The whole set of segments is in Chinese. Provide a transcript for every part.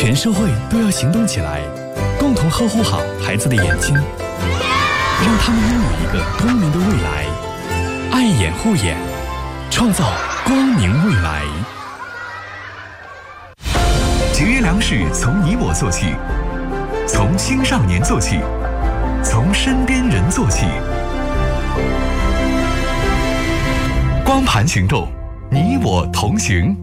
全社会都要行动起来，共同呵护好孩子的眼睛，让他们拥有一个光明的未来。爱眼护眼，创造光明未来。 节约粮食从你我做起，从青少年做起，从身边人做起。光盘行动，你我同行。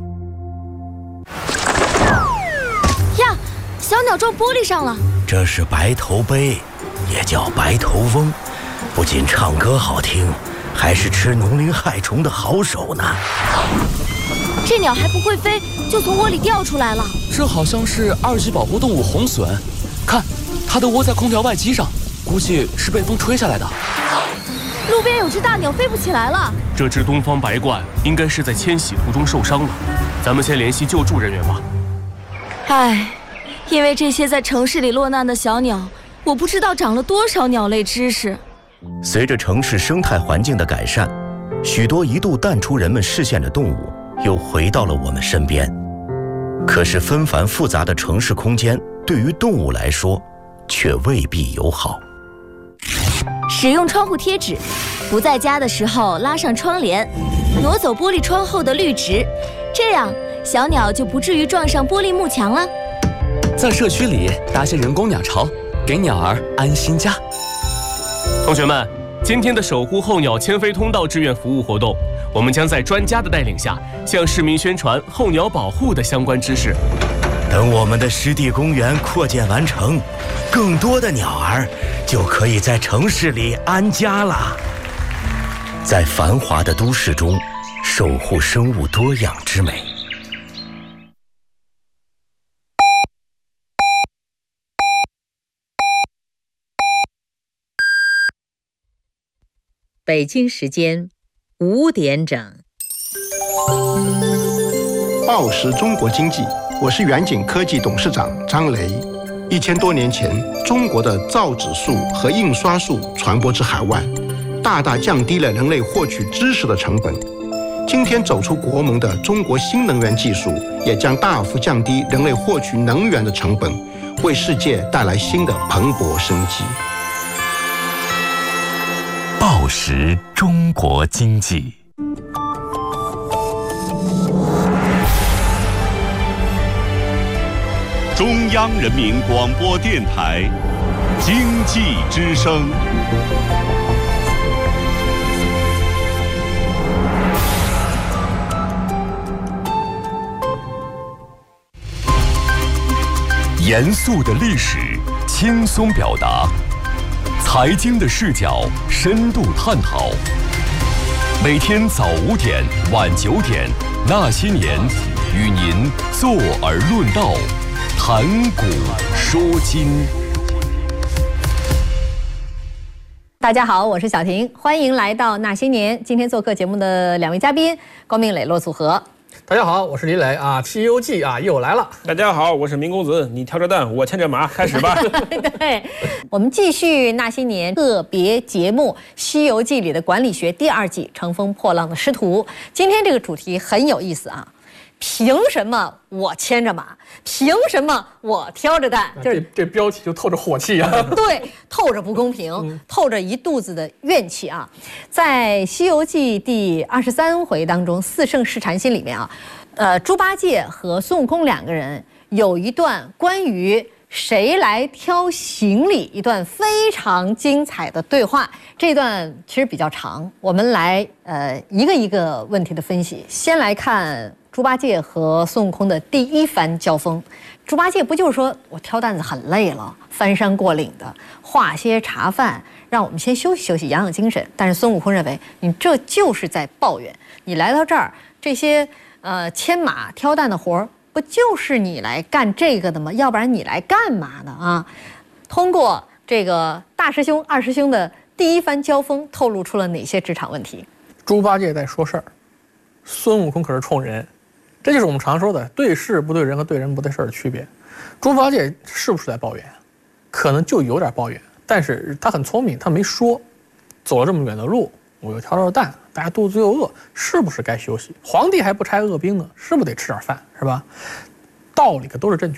呀，小鸟撞玻璃上了。 这是白头鹎，也叫白头翁，不仅唱歌好听，还是吃农林害虫的好手呢。 这鸟还不会飞，就从窝里掉出来了。 这好像是2级保护动物红隼，看，它的窝在空调外机上，估计是被风吹下来的。 路边有只大鸟飞不起来了。 这只东方白鹳应该是在迁徙途中受伤了，咱们先联系救助人员吧。 唉，因为这些在城市里落难的小鸟，我不知道长了多少鸟类知识。 随着城市生态环境的改善，许多一度淡出人们视线的动物又回到了我们身边。可是纷繁复杂的城市空间对于动物来说却未必友好。 使用窗户贴纸，不在家的时候拉上窗帘，挪走玻璃窗后的绿植，这样小鸟就不至于撞上玻璃幕墙了。 在社区里搭些人工鸟巢，给鸟儿安心家。 同学们，今天的守护候鸟迁飞通道志愿服务活动，我们将在专家的带领下，向市民宣传候鸟保护的相关知识。 等我们的湿地公园扩建完成，更多的鸟儿就可以在城市里安家了。在繁华的都市中，守护生物多样之美。 北京时间5点整。 报时中国经济，我是远景科技董事长张雷。1000多年前，中国的造纸术和印刷术传播至海外，大大降低了人类获取知识的成本。今天走出国门的中国新能源技术，也将大幅降低人类获取能源的成本，为世界带来新的蓬勃生机。 报时中国经济。中央人民广播电台经济之声。严肃的历史，轻松表达；财经的视角，深度探讨。每天早5点、晚9点，那些年与您坐而论道，谈古说今。 大家好，我是小婷，欢迎来到那些年。今天做客节目的2位嘉宾，光明磊、骆组合。 大家好，我是李磊啊，《西游记》啊又来了。 大家好，我是明公子，你挑着担，我牵着马，开始吧。 对，我们继续那些年特别节目《西游记》里的管理学第2季《乘风破浪的师徒》。今天这个主题很有意思啊。凭什么我牵着马？凭什么我挑着担？ 就是这标题就透着火气啊！ 对，透着不公平，透着一肚子的怨气啊！在《西游记》第23回当中，四圣试禅心里面啊，猪八戒和孙悟空2个人有一段关于谁来挑行李一段非常精彩的对话。这段其实比较长，我们来一个一个问题的分析。先来看猪八戒和孙悟空的第一番交锋。猪八戒不就是说我挑担子很累了，翻山过岭的，化些茶饭，让我们先休息休息，养养精神。但是孙悟空认为你这就是在抱怨，你来到这儿这些牵马挑担的活儿，不就是你来干这个的吗？要不然你来干嘛呢啊？通过这个大师兄、二师兄的第一番交锋，透露出了哪些职场问题？ 猪八戒在说事儿，孙悟空可是冲人。这就是我们常说的对事不对人和对人不对事的区别。猪八戒是不是在抱怨？可能就有点抱怨，但是他很聪明，他没说。走了这么远的路，我又挑着担，大家肚子又饿，是不是该休息？皇帝还不差饿兵呢，是不是得吃点饭，是吧？道理可都是正确的，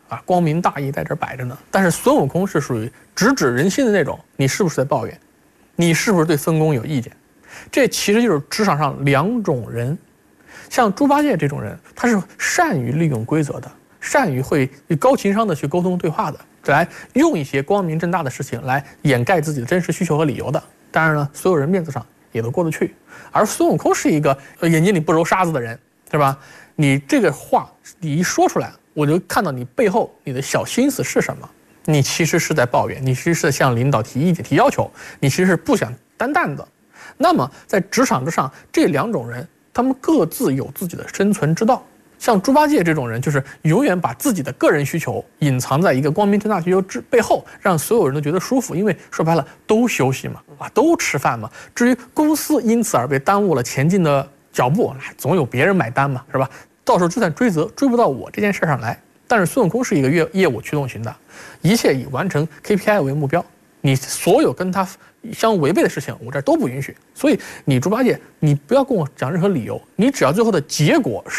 啊，光明大义在这摆着呢。但是孙悟空是属于直指人心的那种，你是不是在抱怨？你是不是对分工有意见？这其实就是职场上两种人。像猪八戒这种人，他是善于利用规则的，善于会高情商的去沟通对话的，来用一些光明正大的事情来掩盖自己的真实需求和理由的。当然呢，所有人面子上也都过得去。而孙悟空是一个眼睛里不揉沙子的人，是吧？你这个话你一说出来，我就看到你背后你的小心思是什么。你其实是在抱怨，你其实是向领导提意见、提要求，你其实是不想担担子。那么在职场之上，这两种人，他们各自有自己的生存之道。像猪八戒这种人，就是永远把自己的个人需求隐藏在一个光明正大需求背后，让所有人都觉得舒服。因为说白了，都休息嘛，都吃饭嘛。至于公司因此而被耽误了前进的脚步，总有别人买单嘛，是吧？到时候就算追责，追不到我这件事上来。但是孙悟空是一个业务驱动型的，一切以完成 KPI 为目标。你所有跟他相违背的事情，我这都不允许。所以你猪八戒，你不要跟我讲任何理由，你只要最后的结果是